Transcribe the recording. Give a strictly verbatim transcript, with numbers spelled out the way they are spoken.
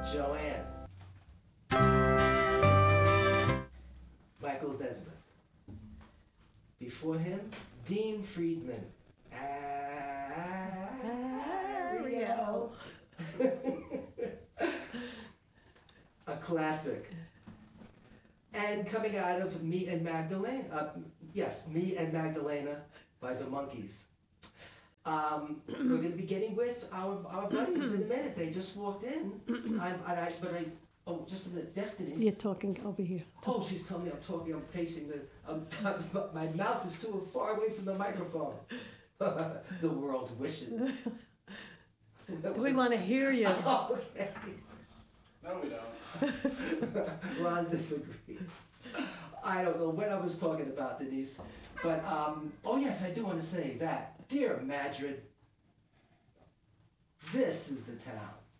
Joanne. Michael Nesmith. Before him, Dean Friedman. Ariel. A classic. And coming out of Me and Magdalena, uh, yes, Me and Magdalena by the Monkees. Um, we're going to be getting with our, our buddies in a minute. They just walked in. I'm, and I, but I, oh, just a minute. Destiny. You're talking over here. Oh, she's telling me I'm talking. I'm facing the. Um, my mouth is too far away from the microphone. The world wishes. We want to hear you. Oh, okay. No, we don't. Ron disagrees. I don't know what I was talking about, Denise. But, um, oh yes, I do want to say that. Dear Madrid, this is the town.